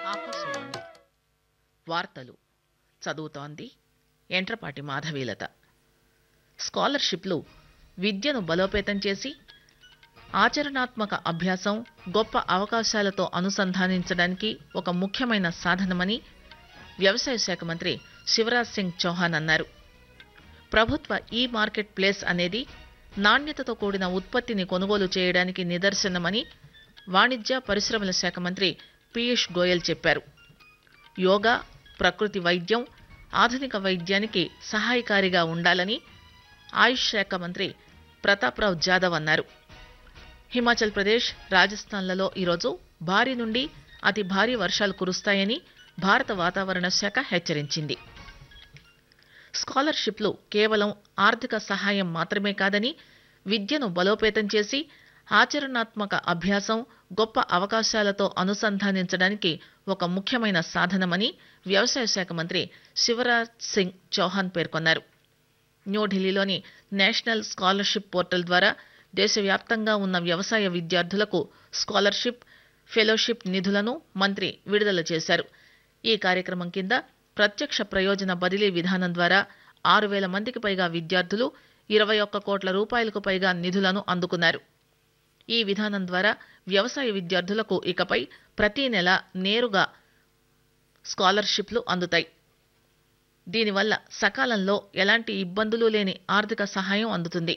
ఆకాశవాణి వార్తలు చదువుతోంది ఎంట్రపాటి మాధవీలత. స్కాలర్షిప్లు విద్యను బలోపేతం చేసి ఆచరణాత్మక అభ్యాసం, గొప్ప అవకాశాలతో అనుసంధానించడానికి ఒక ముఖ్యమైన సాధనమని వ్యవసాయ శాఖ మంత్రి శివరాజ్ సింగ్ చౌహాన్ అన్నారు. ప్రభుత్వ ఈ మార్కెట్ ప్లేస్ అనేది నాణ్యతతో కూడిన ఉత్పత్తిని కొనుగోలు చేయడానికి నిదర్శనమని వాణిజ్య పరిశ్రమల శాఖ మంత్రి పీయూష్ గోయల్ చెప్పారు. యోగా, ప్రకృతి వైద్యం ఆధునిక వైద్యానికి సహాయకారిగా ఉండాలని ఆయుష్ శాఖ మంత్రి ప్రతాప్రావ్ జాదవ్ అన్నారు. హిమాచల్ ప్రదేశ్, రాజస్థాన్లలో ఈరోజు భారీ నుండి అతి భారీ వర్షాలు కురుస్తాయని భారత వాతావరణ శాఖ హెచ్చరించింది. స్కాలర్షిప్లు కేవలం ఆర్థిక సహాయం మాత్రమే కాదని, విద్యను బలోపేతం చేసి ఆచరణాత్మక అభ్యాసం, గొప్ప అవకాశాలతో అనుసంధానించడానికి ఒక ముఖ్యమైన సాధనమని వ్యవసాయ శాఖ మంత్రి శివరాజ్ సింగ్ చౌహాన్ పేర్కొన్నారు. న్యూఢిల్లీలోని నేషనల్ స్కాలర్షిప్ పోర్టల్ ద్వారా దేశవ్యాప్తంగా ఉన్న వ్యవసాయ విద్యార్థులకు స్కాలర్షిప్, ఫెలోషిప్ నిధులను మంత్రి విడుదల చేశారు. ఈ కార్యక్రమం కింద ప్రత్యక్ష ప్రయోజన బదిలీ విధానం ద్వారా 6,000 మందికి పైగా విద్యార్థులు 21 కోట్ల రూపాయలకు పైగా నిధులను అందుకున్నారు. ఈ విధానం ద్వారా వ్యవసాయ విద్యార్థులకు ఇకపై ప్రతి నెల నేరుగా స్కాలర్షిప్లు అందుతాయి. దీనివల్ల సకాలంలో ఎలాంటి ఇబ్బందులు లేని ఆర్థిక సహాయం అందుతుంది.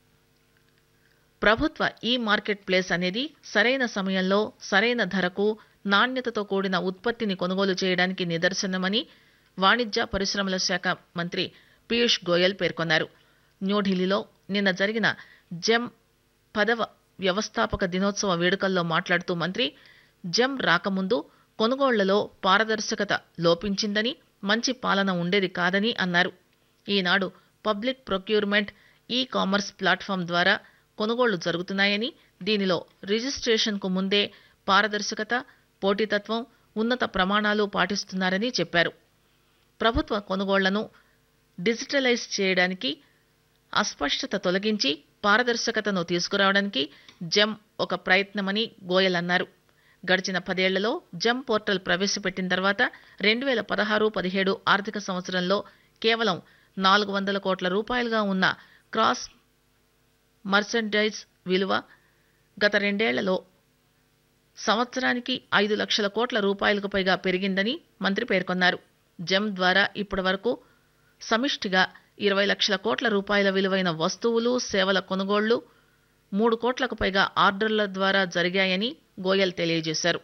ప్రభుత్వ ఈ మార్కెట్ ప్లేస్ అనేది సరైన సమయంలో సరైన ధరకు నాణ్యతతో కూడిన ఉత్పత్తిని కొనుగోలు చేయడానికి నిదర్శనమని వాణిజ్య పరిశ్రమల శాఖ మంత్రి పీయూష్ గోయల్ పేర్కొన్నారు. న్యూఢిల్లీలో నిన్న జరిగిన జెమ్ 10వ వ్యవస్థాపక దినోత్సవ వేడుకల్లో మాట్లాడుతూ మంత్రి, జెమ్ రాకముందు కొనుగోళ్లలో పారదర్శకత లోపించిందని, మంచి పాలన ఉండేది కాదని అన్నారు. ఈనాడు public procurement, e commerce platform ద్వారా కొనుగోళ్లు జరుగుతున్నాయని, దీనిలో రిజిస్ట్రేషన్కు ముందే పారదర్శకత, పోటీతత్వం, ఉన్నత ప్రమాణాలు పాటిస్తున్నారని చెప్పారు. ప్రభుత్వ కొనుగోళ్లను డిజిటలైజ్ చేయడానికి, అస్పష్టత తొలగించి పారదర్శకతను తీసుకురావడానికి జెమ్ ఒక ప్రయత్నమని గోయల్ అన్నారు. గడిచిన 10 ఏళ్లలో జెమ్ పోర్టల్ ప్రవేశపెట్టిన తర్వాత 2016-17 ఆర్థిక సంవత్సరంలో కేవలం 400 కోట్ల రూపాయలుగా ఉన్న క్రాస్ మర్చెండైజ్ విలువ గత 2 ఏళ్లలో సంవత్సరానికి 5 లక్షల కోట్ల రూపాయలకు పైగా పెరిగిందని మంత్రి పేర్కొన్నారు. జెమ్ ద్వారా ఇప్పటి వరకు సమిష్టిగా 20 లక్షల కోట్ల రూపాయల విలువైన వస్తువులు, సేవల కొనుగోళ్లు, 3 కోట్లకు పైగా ఆర్డర్ల ద్వారా జరిగాయని గోయల్ తెలియజేశారు.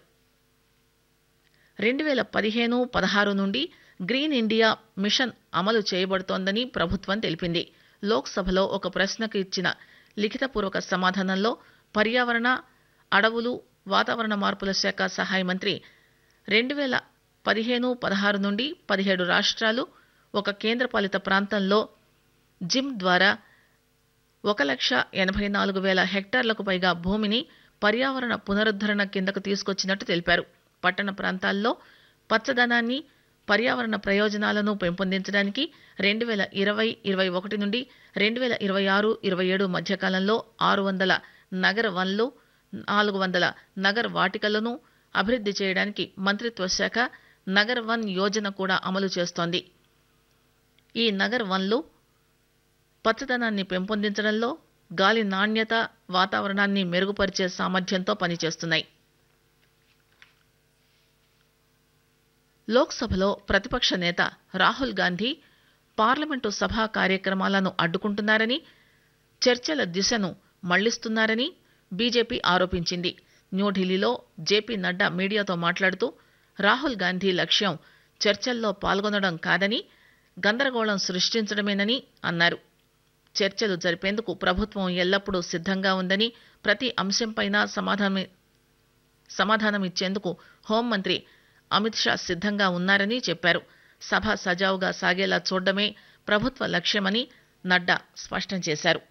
2015-16 నుండి గ్రీన్ ఇండియా మిషన్ అమలు చేయబడుతోందని ప్రభుత్వం తెలిపింది. లోక్సభలో ఒక ప్రశ్నకు ఇచ్చిన లిఖితపూర్వక సమాధానంలో పర్యావరణ, అడవులు, వాతావరణ మార్పుల శాఖ సహాయ మంత్రి 2015-16 నుండి 17 రాష్ట్రాలు, ఒక కేంద్రపాలిత ప్రాంతంలో జిమ్ ద్వారా 1,84,000 హెక్టార్లకు పైగా భూమిని పర్యావరణ పునరుద్ధరణ కిందకు తీసుకొచ్చినట్టు తెలిపారు. పట్టణ ప్రాంతాల్లో పచ్చదనాన్ని, పర్యావరణ ప్రయోజనాలను పెంపొందించడానికి 2020-21 నుండి 2026-27 మధ్యకాలంలో 600 నగర వన్లు, 400 నగర వాటికలను అభివృద్ధి చేయడానికి మంత్రిత్వ శాఖ నగర్ వన్ యోజన కూడా అమలు చేస్తోంది. ఈ నగర్ వన్లు పచ్చదనాన్ని పెంపొందించడంలో, గాలి నాణ్యత, వాతావరణాన్ని మెరుగుపరిచే సామర్థ్యంతో పనిచేస్తున్నాయి. లోక్సభలో ప్రతిపక్ష నేత రాహుల్ గాంధీ పార్లమెంటు సభా కార్యక్రమాలను అడ్డుకుంటున్నారని, చర్చల దిశను మళ్లిస్తున్నారని బీజేపీ ఆరోపించింది. న్యూఢిల్లీలో జేపీ నడ్డా మీడియాతో మాట్లాడుతూ, రాహుల్ గాంధీ లక్ష్యం చర్చల్లో పాల్గొనడం కాదని, గందరగోళం సృష్టించడమేనని అన్నారు. చర్చలు జరిపేందుకు ప్రభుత్వం ఎల్లప్పుడూ సిద్ధంగా ఉందని, ప్రతి అంశంపైనా సమాధానమిచ్చేందుకు హోంమంత్రి అమిత్ షా సిద్ధంగా ఉన్నారని చెప్పారు. సభ సజావుగా సాగేలా చూడడమే ప్రభుత్వ లక్ష్యమని నడ్డా స్పష్టం చేశారు.